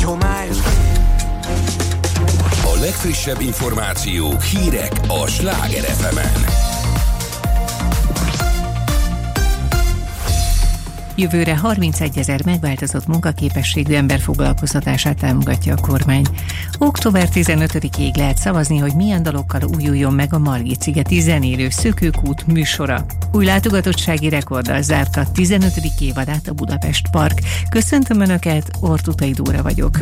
homályos. A legfrissebb információk, hírek a Sláger FM-en. Jövőre 31 000 megváltozott munkaképességű ember foglalkoztatását támogatja a kormány. Október 15-ig lehet szavazni, hogy milyen dalokkal újuljon meg a Margit-szigeti zenélő Szökőkút műsora. Új látogatottsági rekorddal zárta 15. évadát a Budapest Park. Köszöntöm Önöket, Ortutai Dóra vagyok.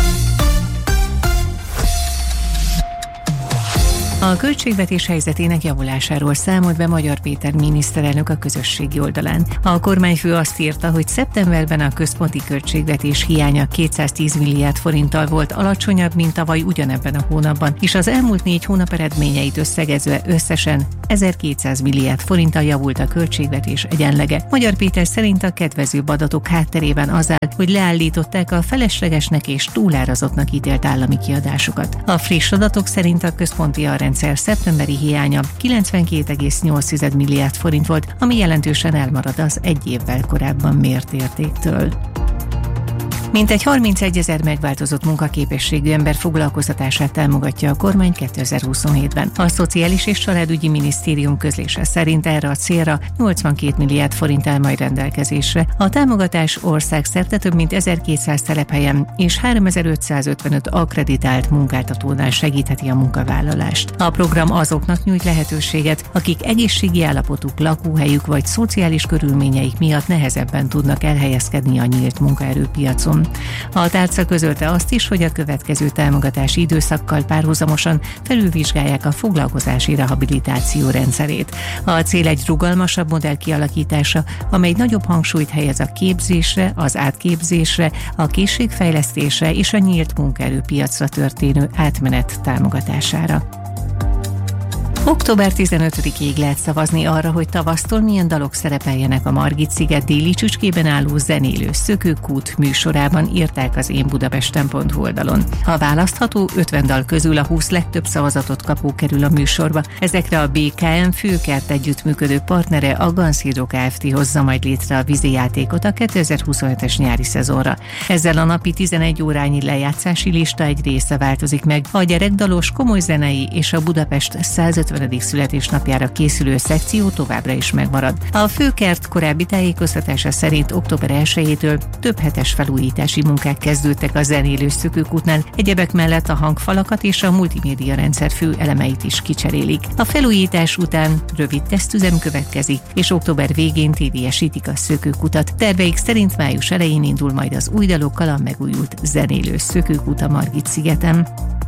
A költségvetés helyzetének javulásáról számolt be Magyar Péter miniszterelnök a közösségi oldalán. A kormányfő azt írta, hogy szeptemberben a központi költségvetés hiánya 210 milliárd forinttal volt alacsonyabb, mint tavaly ugyanebben a hónapban, és az elmúlt 4 hónap eredményeit összegezve összesen 1200 milliárd forinttal javult a költségvetés egyenlege. Magyar Péter szerint a kedvezőbb adatok hátterében az áll, hogy leállították a feleslegesnek és túlárazottnak ítélt állami kiadásokat. A friss adatok szerint a központi rendszer szeptemberi hiánya 92,8 milliárd forint volt, ami jelentősen elmarad az egy évvel korábban mért értéktől. Mintegy 31 000 megváltozott munkaképességű ember foglalkoztatását támogatja a kormány 2027-ben. A Szociális és Családügyi Minisztérium közlése szerint erre a célra 82 milliárd forint áll majd rendelkezésre. A támogatás országszerte több mint 1200 telephelyen és 3555 akkreditált munkáltatónál segítheti a munkavállalást. A program azoknak nyújt lehetőséget, akik egészségi állapotuk, lakóhelyük vagy szociális körülményeik miatt nehezebben tudnak elhelyezkedni a nyílt munkaerőpiacon. A tárca közölte azt is, hogy a következő támogatási időszakkal párhuzamosan felülvizsgálják a foglalkozási rehabilitáció rendszerét. A cél egy rugalmasabb modell kialakítása, amely nagyobb hangsúlyt helyez a képzésre, az átképzésre, a készségfejlesztésre és a nyílt munkaerőpiacra történő átmenet támogatására. Október 15-ig lehet szavazni arra, hogy tavasztól milyen dalok szerepeljenek a Margit-sziget déli csücskében álló zenélő Szökőkút műsorában, írták az énbudapesten.hu oldalon. A választható 50 dal közül a 20 legtöbb szavazatot kapó kerül a műsorba. Ezekre a BKM Főkert együttműködő partnere, a Ganz Hydro Kft. Hozza majd létre a vízijátékot a 2025-es nyári szezonra. Ezzel a napi 11 órányi lejátszási lista egy része változik meg. A gyerekdalos, komoly zenei és a Budapest 150. születésnapjára készülő szekció továbbra is megmarad. A Főkert korábbi tájékoztatása szerint október 1-től több hetes felújítási munkák kezdődtek a zenélő Szökőkútnál, egyebek mellett a hangfalakat és a multimédia rendszer fő elemeit is kicserélik. A felújítás után rövid tesztüzem következik, és október végén tévéesítik a Szökőkutat. Terveik szerint május elején indul majd az új dalokkal a megújult zenélő Szökőkút a Margit-szigeten.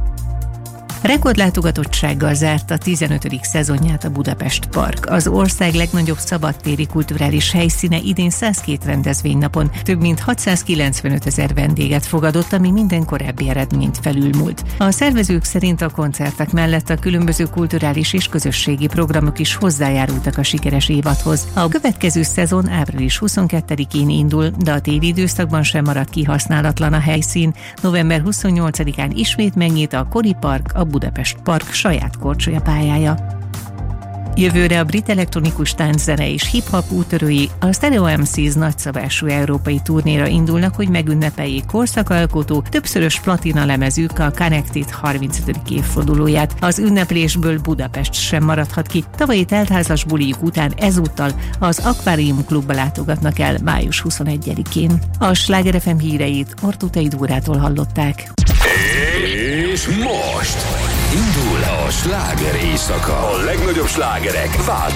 Rekordlátogatottsággal zárta 15. szezonját a Budapest Park. Az ország legnagyobb szabadtéri kulturális helyszíne idén 102 rendezvénynapon több mint 695 000 vendéget fogadott, ami minden korábbi eredményt felülmúlt. A szervezők szerint a koncertek mellett a különböző kulturális és közösségi programok is hozzájárultak a sikeres évadhoz. A következő szezon április 22-én indul, de a téli időszakban sem marad kihasználatlan a helyszín. November 28-án ismét megnyit a Kori Park, a Budapest Park saját korcsolyapályája. Jövőre a brit elektronikus tánczene és hip-hop úttörői a Stereo MCs nagyszabású európai turnéra indulnak, hogy megünnepeljék korszakalkotó, többszörös platina lemezük a Connected 35. évfordulóját. Az ünneplésből Budapest sem maradhat ki. Tavalyi teltházas bulijuk után ezúttal az Akvárium Klubba látogatnak el május 21-én. A Sláger FM híreit Ortutai Dórától hallották. És most indul a sláger éjszaka. A legnagyobb slágerek